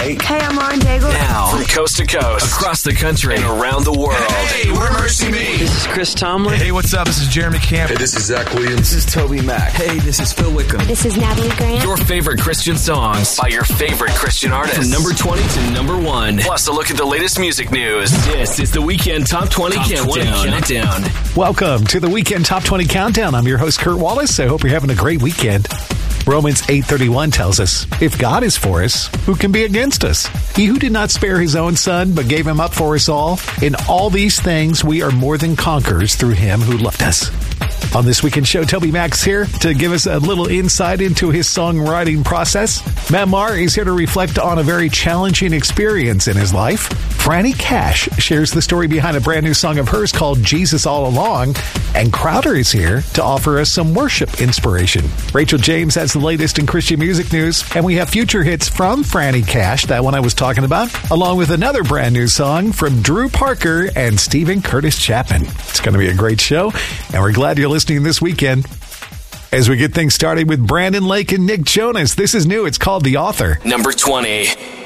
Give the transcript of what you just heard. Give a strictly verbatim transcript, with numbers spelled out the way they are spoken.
Hey, I'm Lauren Daigle. Now, from coast to coast, across the country, and around the world. Hey, we're Mercy Me. This is Chris Tomlin. Hey, what's up? This is Jeremy Camp. Hey, this is Zach Williams. This is Toby Mac. Hey, this is Phil Wickham. This is Natalie Grant. Your favorite Christian songs by your favorite Christian artists. From number twenty to number one. Plus, a look at the latest music news. This is the Weekend Top twenty Top Countdown. Countdown. Welcome to the Weekend Top twenty Countdown. I'm your host, Kurt Wallace. I hope you're having a great weekend. Romans eight thirty-one tells us, if God is for us, who can be against us? He who did not spare his own son, but gave him up for us all. In all these things, we are more than conquerors through him who loved us. On this weekend show, Toby Mac's here to give us a little insight into his songwriting process. Matt Maher is here to reflect on a very challenging experience in his life. Franny Cash shares the story behind a brand new song of hers called Jesus All Along. And Crowder is here to offer us some worship inspiration. Rachel James has the latest in Christian music news. And we have future hits from Franny Cash, that one I was talking about, along with another brand new song from Drew Parker and Stephen Curtis Chapman. It's going to be a great show, and we're glad you're listening this weekend. As we get things started with Brandon Lake and Nick Jonas, this is new. It's called The Author. Number twenty.